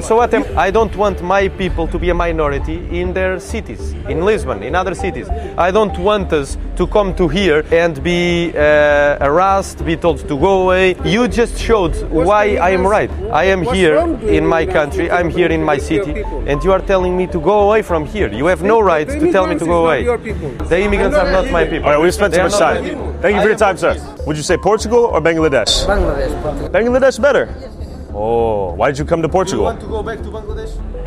So what I don't want my people to be a minority in their cities, in Lisbon, in other cities. I don't want us to come to here and be harassed, be told to go away. You just showed why I am right. I am here in my country, I'm here in my city, and you are telling me to go away from here. You have no right to tell me to go away. The immigrants are not my people. All right, we've spent too much time. Thank you for your time, sir. Would you say Portugal or Bangladesh? Bangladesh. Bangladesh better? Oh, why did you come to Portugal? You want to go back to Bangladesh?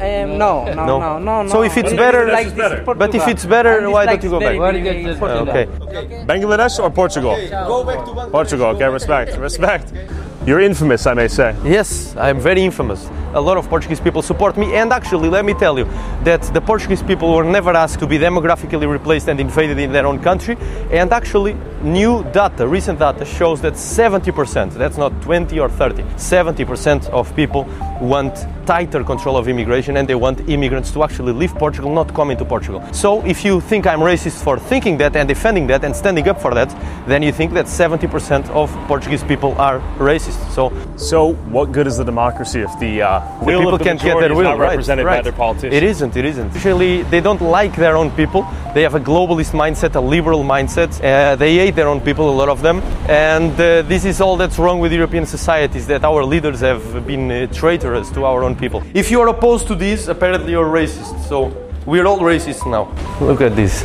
No. So if it's better, but if it's better, why don't you go back? Okay. Bangladesh or Portugal? Go back to Bangladesh. Portugal, okay, respect. You're infamous, I may say. Yes, I'm very infamous. A lot of Portuguese people support me, and actually, let me tell you that the Portuguese people were never asked to be demographically replaced and invaded in their own country. And actually, new data, recent data, shows that 70%, that's not 20 or 30, 70% of people want tighter control of immigration, and they want immigrants to actually leave Portugal, not come into Portugal. So if you think I'm racist for thinking that and defending that and standing up for that, then you think that 70% of Portuguese people are racist. So what good is the democracy if the will people of the can't get majority their is will not represented by their politicians? It isn't. Usually they don't like their own people. They have a globalist mindset, a liberal mindset. They hate their own people, a lot of them. And this is all that's wrong with European societies, that our leaders have been traitorous to our own people. If you are opposed to this, apparently you're racist. So we're all racist now. Look at this.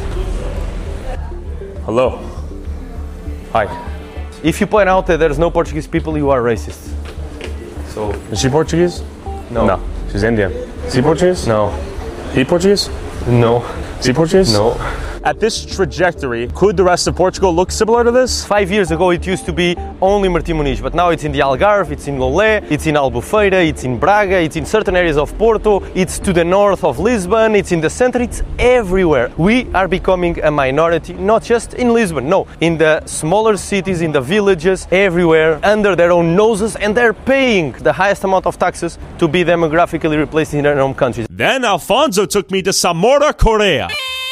Hello. Hi. If you point out that there's no Portuguese people, you are racist. So Is she Portuguese? No. She's Indian. Is he Portuguese? No. He Portuguese? No. Is he Portuguese? No. At this trajectory, could the rest of Portugal look similar to this? 5 years ago, it used to be only Martim Muniz, but now it's in the Algarve, it's in Lolé, it's in Albufeira, it's in Braga, it's in certain areas of Porto, it's to the north of Lisbon, it's in the center, it's everywhere. We are becoming a minority, not just in Lisbon, no, in the smaller cities, in the villages, everywhere, under their own noses, and they're paying the highest amount of taxes to be demographically replaced in their own countries. Then Alfonso took me to Samora, Korea.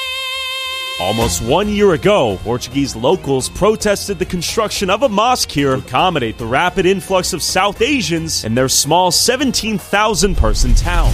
Almost 1 year ago, Portuguese locals protested the construction of a mosque here to accommodate the rapid influx of South Asians in their small 17,000-person town.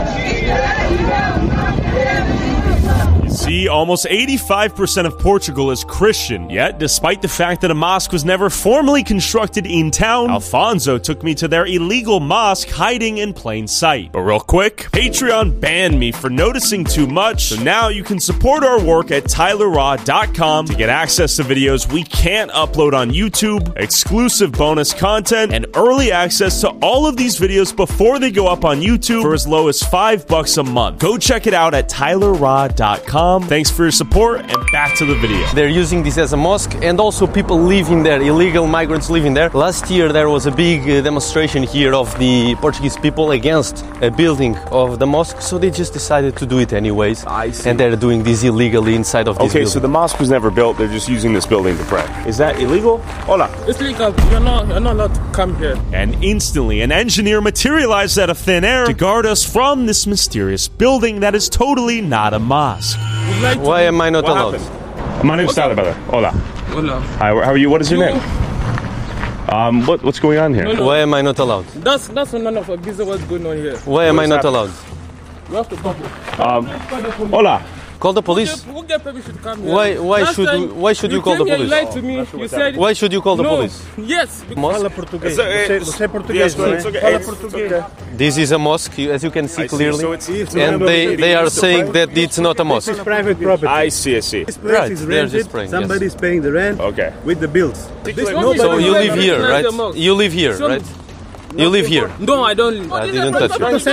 See, almost 85% of Portugal is Christian, yet despite the fact that a mosque was never formally constructed in town, Alfonso took me to their illegal mosque hiding in plain sight. But real quick, Patreon banned me for noticing too much, so now you can support our work at tylerraw.com to get access to videos we can't upload on YouTube, exclusive bonus content, and early access to all of these videos before they go up on YouTube for as low as $5 a month. Go check it out at tylerraw.com. Thanks for your support, and back to the video. They're using this as a mosque, and also people living there, illegal migrants living there. Last year there was a big demonstration here of the Portuguese people against a building of the mosque, so they just decided to do it anyways. I see. And they're doing this illegally inside of this Okay, building. so the mosque was never built, they're just using this building to pray. Is that illegal? Hola. It's legal. You're not allowed to come here. And instantly, an engineer materialized out of thin air to guard us from this mysterious building that is totally not a mosque. Why am I not What allowed? happened? My name's Tyler, brother. Hola. Hola. Hi, how are you? What is your name? What's going on here? No. Why am I not allowed? That's none of our business what's going on here. Why am I not allowed? You have to come. Hola. Call the police. We'll get permission to come here. Why should you call the You police? lied to me. You said Why should you call the no. police? Yes. Mosque? Português. Você é português, This is a mosque, as you can see clearly, So it's and they are saying that it's not a mosque. Private property. I see. This place Right, is they're rented. just praying, yes. Somebody's paying the rent Okay. with the bills. So you live here, right? You live here, right? You live here. No, I don't. I didn't touch you. What?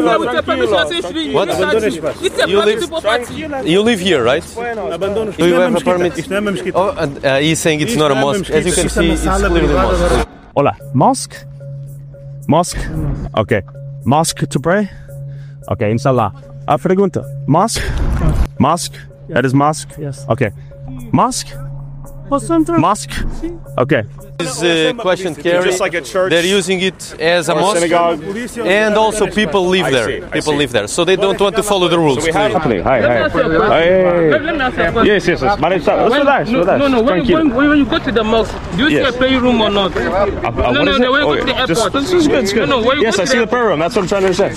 It's a You live- private property. You live here, right? Abandono. Do you have a permit? Isto não é uma mesquita. Oh, and, he's saying it's not a mosque. As you can Isto é see, uma it's sala clearly a privada mosque. da- Hola. Mosque? Mosque? Okay. Mosque to pray? Okay, inshallah. A pergunta. Mosque? Mosque? That is mosque? Yes. Okay. Mosque? Mosque? Okay. This question carry, Just like a church they're using it as a or mosque, synagogue. and also people live I there. see, I People see. live there, so they don't want to follow the rules. We have clearly. company. Hi. Let me ask you a question. Yes. My name's Tyler. Let's relax. No. When you go to the mosque, do you Yes. see a prayer room or not? What is it? When you go to the Just- airport. This is good. It's good. No, when you Yes, go I to see the the prayer room. That's what I'm trying to understand.